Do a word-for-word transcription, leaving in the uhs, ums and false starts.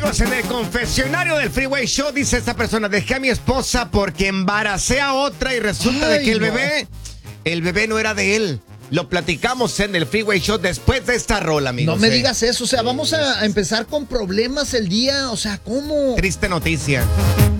Seguimos en el confesionario del Freeway Show. Dice esta persona: dejé a mi esposa porque embaracé a otra y resulta Ay, de que el no. bebé, el bebé no era de él. Lo platicamos en el Freeway Show después de esta rola, amigos. No me eh. digas eso, o sea, vamos a, a empezar con problemas el día, o sea, ¿cómo? Triste noticia.